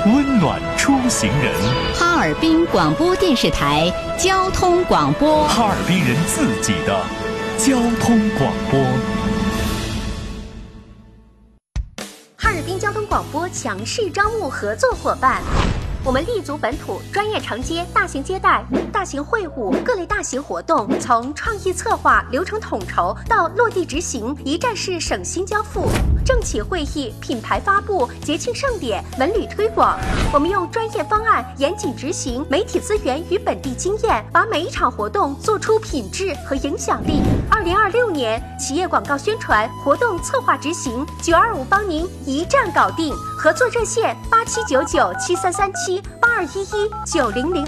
温暖出行人。 哈尔滨广播电视台交通广播， 哈尔滨人自己的交通广播。 哈尔滨交通广播强势招募合作伙伴。我们立足本土，专业承接大型接待、大型会晤、各类大型活动，从创意策划、流程统筹到落地执行，一站式省心交付。政企会议、品牌发布、节庆盛典、文旅推广，我们用专业方案严谨执行，媒体资源与本地经验，把每一场活动做出品质和影响力。2026年企业广告宣传、活动策划执行，925帮您一站搞定。合作热线8799733782119002。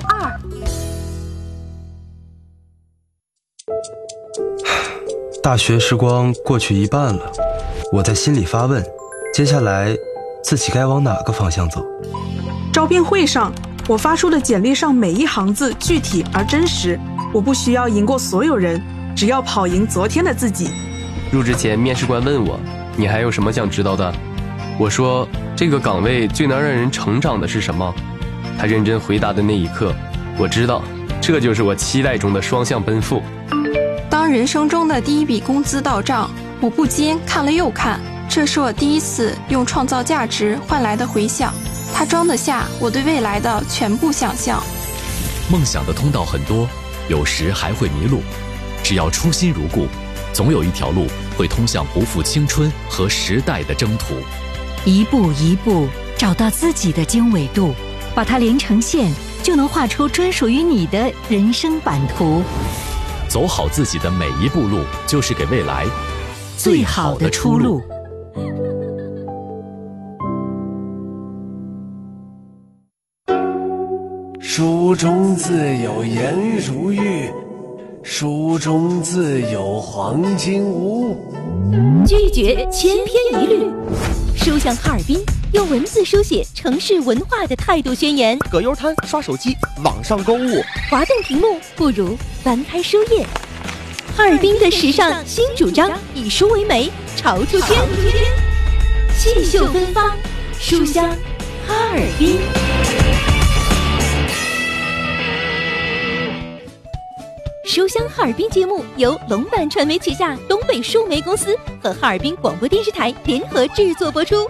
大学时光过去一半了，我在心里发问，接下来自己该往哪个方向走？ 招聘会上，我发出的简历上每一行字具体而真实，我不需要赢过所有人，只要跑赢昨天的自己。 入职前，面试官问我，你还有什么想知道的？我说，这个岗位最能让人成长的是什么？他认真回答的那一刻，我知道，这就是我期待中的双向奔赴。 当人生中的第一笔工资到账，我不禁看了又看，这是我第一次用创造价值换来的回响，它装得下我对未来的全部想象。 梦想的通道很多，有时还会迷路，只要初心如故，总有一条路会通向不负青春和时代的征途。 一步一步找到自己的经纬度，把它连成线，就能画出专属于你的人生版图。 走好自己的每一步路，就是给未来最好的出路。 书中自有颜如玉，书中自有黄金屋。 拒绝千篇一律，书香哈尔滨，用文字书写城市文化的态度宣言。 葛优瘫、刷手机、网上购物， 滑动屏幕不如翻开书页。哈尔滨的时尚新主张，以书为媒，潮出圈，细绣芬芳，书香哈尔滨。书香哈尔滨节目由龙版传媒旗下东北书媒公司和哈尔滨广播电视台联合制作播出。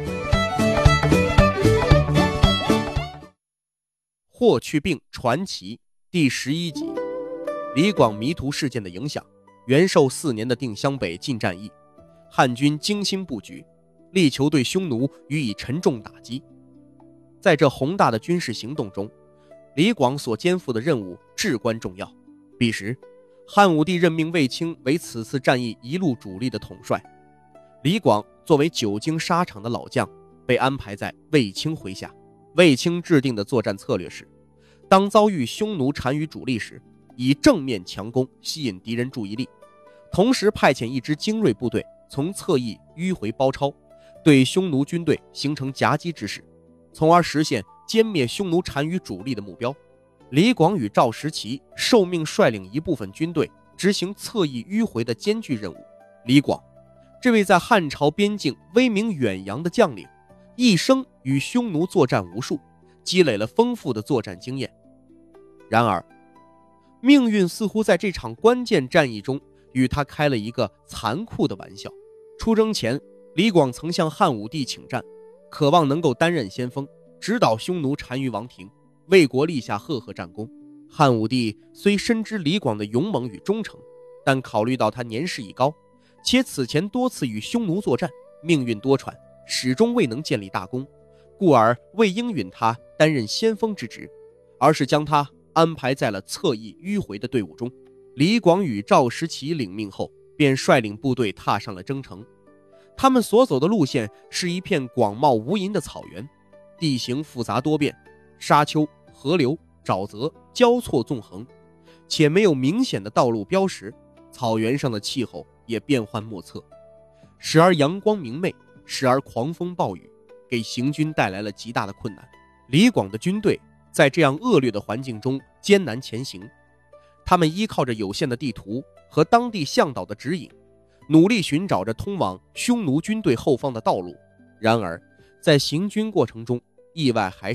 霍去病传奇第11集，李广迷途事件的影响。元寿4年的定襄北进战役，汉军精心布局，力求对匈奴予以沉重打击。在这宏大的军事行动中，李广所肩负的任务至关重要。彼时，汉武帝任命卫青为此次战役一路主力的统帅。李广作为久经沙场的老将，被安排在卫青麾下。卫青制定的作战策略是，当遭遇匈奴单于主力时，以正面强攻吸引敌人注意力，同时派遣一支精锐部队从侧翼迂回包抄，对匈奴军队形成夹击之势，从而实现歼灭匈奴单于主力的目标。李广与赵石奇受命率领一部分军队执行侧翼迂回的艰巨任务。李广这位在汉朝边境威名远扬的将领，一生与匈奴作战无数，积累了丰富的作战经验。然而命运似乎在这场关键战役中与他开了一个残酷的玩笑。出征前，李广曾向汉武帝请战，渴望能够担任先锋，指导匈奴单于王庭，为国立下赫赫战功。汉武帝虽深知李广的勇猛与忠诚，但考虑到他年事已高，且此前多次与匈奴作战，命运多舛，始终未能建立大功，故而未应允他担任先锋之职，而是将他安排在了侧翼迂回的队伍中。李广与赵石奇领命后，便率领部队踏上了征程。他们所走的路线是一片广袤无垠的草原，地形复杂多变，沙丘、河流、沼泽交错纵横，且没有明显的道路标识。草原上的气候也变幻莫测，时而阳光明媚，时而狂风暴雨，给行军带来了极大的困难。李广的军队在这样恶劣的环境中艰难前行，他们依靠着有限的地图和当地向导的指引，努力寻找着通往匈奴军队后方的道路。然而在行军过程中，意外还